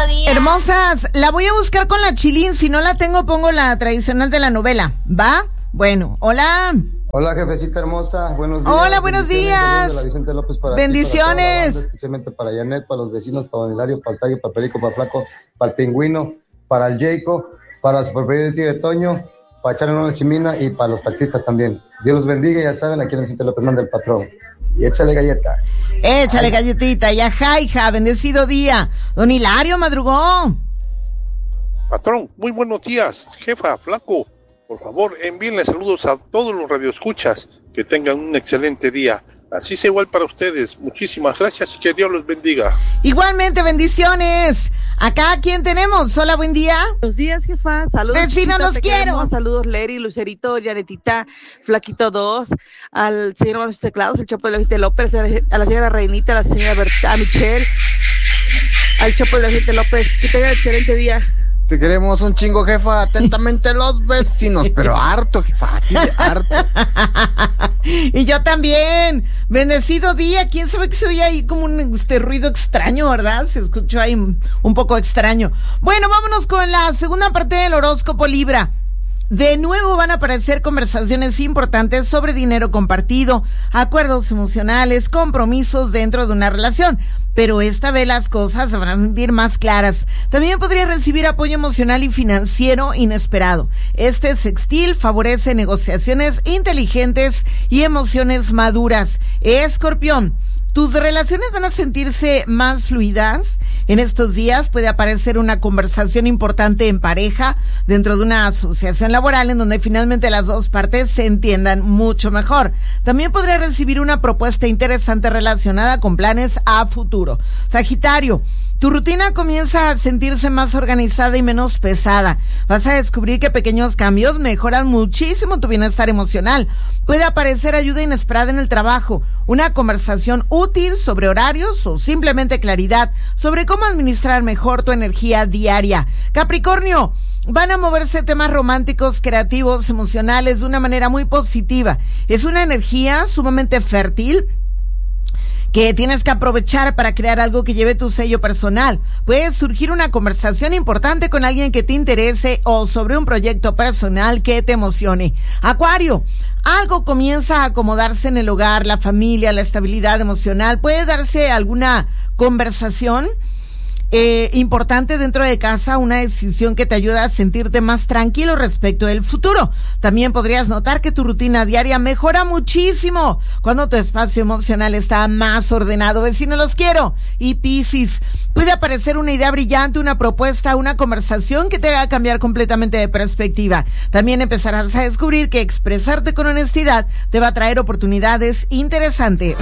día. Hermosas, la voy a buscar con la Chilín. Si no la tengo, pongo la tradicional de la novela. ¿Va? Bueno, hola. Hola, jefecita hermosa. Buenos días. Hola, buenos días. De la Vicente López para bendiciones. Ti, para toda la banda, especialmente para Janet, para los vecinos, para Don Hilario, para el Tallo, para Perico, para Flaco, para el Pingüino, para el Jayco, para su propiedad de Toño, para echarle una chimina y para los taxistas también. Dios los bendiga, ya saben, aquí en Vicente López manda el patrón. Y échale galleta. Échale galletita. Y ajá, hija, bendecido día. Don Hilario madrugó. Patrón, muy buenos días. Jefa, Flaco, por favor, envíenle saludos a todos los radioescuchas. Que tengan un excelente día. Así sea igual para ustedes. Muchísimas gracias y que Dios los bendiga. Igualmente, bendiciones. Acá, ¿quién tenemos? Hola, buen día. Buenos días, jefa. Saludos. Vecino, los quiero. Queremos. Saludos, Leri, Lucerito, Janetita, Flaquito 2, al señor Manos Teclados, el Chapo de la Vicente López, a la señora Reinita, a la señora Berta, a Michelle, al Chapo de la Vicente López. Que tengan excelente día. Te queremos un chingo, jefa. Atentamente los vecinos, pero harto, jefa, así de harto. Y yo también. Bendecido día. ¿Quién sabe que se oye ahí como un ruido extraño, verdad? Se escuchó ahí un poco extraño. Bueno, vámonos con la segunda parte del horóscopo Libra. De nuevo van a aparecer conversaciones importantes sobre dinero compartido, acuerdos emocionales, compromisos dentro de una relación. Pero esta vez las cosas se van a sentir más claras. También podría recibir apoyo emocional y financiero inesperado. Este sextil favorece negociaciones inteligentes y emociones maduras. Escorpión, tus relaciones van a sentirse más fluidas. En estos días puede aparecer una conversación importante en pareja dentro de una asociación laboral en donde finalmente las dos partes se entiendan mucho mejor. También podría recibir una propuesta interesante relacionada con planes a futuro. Sagitario, tu rutina comienza a sentirse más organizada y menos pesada. Vas a descubrir que pequeños cambios mejoran muchísimo tu bienestar emocional. Puede aparecer ayuda inesperada en el trabajo, una conversación útil sobre horarios o simplemente claridad sobre cómo administrar mejor tu energía diaria. Capricornio, van a moverse temas románticos, creativos, emocionales de una manera muy positiva. Es una energía sumamente fértil que tienes que aprovechar para crear algo que lleve tu sello personal. Puede surgir una conversación importante con alguien que te interese o sobre un proyecto personal que te emocione. Acuario, algo comienza a acomodarse en el hogar, la familia, la estabilidad emocional. Puede darse alguna conversación importante dentro de casa, una decisión que te ayuda a sentirte más tranquilo respecto del futuro. También podrías notar que tu rutina diaria mejora muchísimo cuando tu espacio emocional está más ordenado. Vecino, los quiero. Y Piscis, puede aparecer una idea brillante, una propuesta, una conversación que te haga cambiar completamente de perspectiva. También empezarás a descubrir que expresarte con honestidad te va a traer oportunidades interesantes.